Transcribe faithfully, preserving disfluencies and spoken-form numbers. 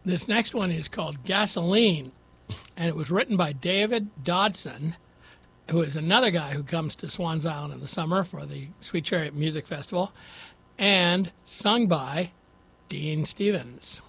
This next one is called Gasoline, and it was written by David Dodson, who is another guy who comes to Swans Island in the summer for the Sweet Chariot Music Festival, and sung by Dean Stevens.